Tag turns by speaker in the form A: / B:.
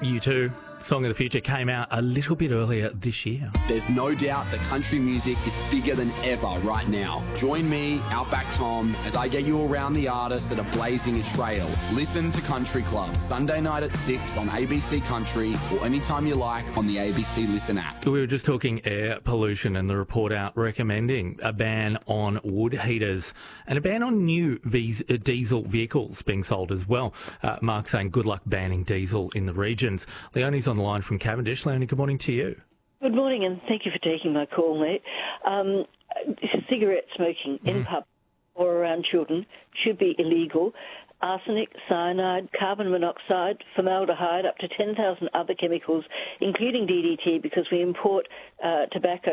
A: U2, Song of the Future, came out a little bit earlier this year.
B: There's no doubt that country music is bigger than ever right now. Join me, Outback Tom, as I get you around the artists that are blazing a trail. Listen to Country Club, Sunday night at 6 on ABC Country or anytime you like on the ABC Listen app.
A: We were just talking air pollution and the report out recommending a ban on wood heaters and a ban on new diesel vehicles being sold as well. Mark saying good luck banning diesel in the regions. Leonie's on the line from Cavendish. Leonie, good morning to you.
C: Good morning, and thank you for taking my call, mate. Cigarette smoking in pubs or around children should be illegal. Arsenic, cyanide, carbon monoxide, formaldehyde, up to 10,000 other chemicals, including DDT, because we import tobacco